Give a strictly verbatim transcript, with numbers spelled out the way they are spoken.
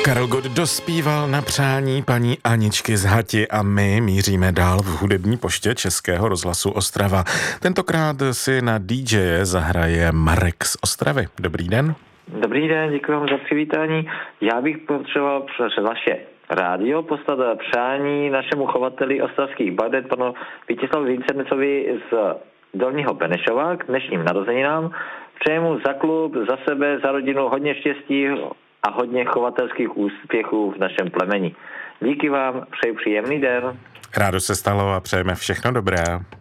Karel Gott dospíval na přání paní Aničky z Hati a my míříme dál v hudební poště Českého rozhlasu Ostrava. Tentokrát si na dý džeje zahraje Marek z Ostravy. Dobrý den. Dobrý den, děkuji vám za přivítání. Já bych potřeboval přes vaše rádio poslat přání našemu chovateli ostravských badet, panu Vítězslavu Vincernecovi z Dolního Benešova k dnešním narozeninám. Přeji mu za klub, za sebe, za rodinu hodně štěstí a hodně chovatelských úspěchů v našem plemeni. Díky vám, přeji příjemný den. Rádo se stalo a přejeme všechno dobré.